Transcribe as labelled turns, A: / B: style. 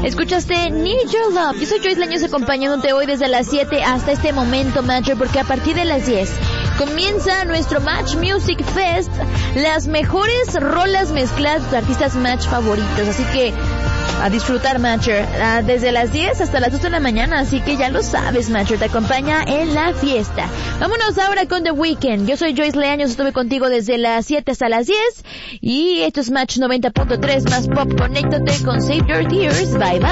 A: Escuchaste Need Your Love. Yo soy Joyce Leaños acompañándote hoy desde las 7 hasta este momento, Matcher, porque a partir de las 10 comienza nuestro Match Music Fest, las mejores rolas mezcladas de tus artistas Match favoritos. Así que a disfrutar, Matcher, desde las 10 hasta las 2 de la mañana, así que ya lo sabes, Matcher, te acompaña en la fiesta. Vámonos ahora con The Weeknd. Yo soy Joyce Leaños, estuve contigo desde las 7 hasta las 10, y esto es Match 90.3 más pop. Conéctate con Save Your Tears, bye bye.